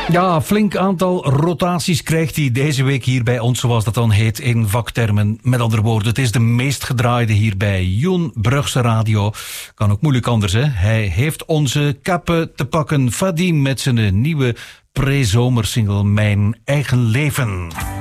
Ja, flink aantal rotaties krijgt hij deze week hier bij ons, zoals dat dan heet in vaktermen. Met andere woorden, het is de meest gedraaide hier bij Joen Brugse Radio. Kan ook moeilijk anders, hè? Hij heeft onze kappen te pakken. Vadim met zijn nieuwe pre-zomersingle Mijn Eigen Leven.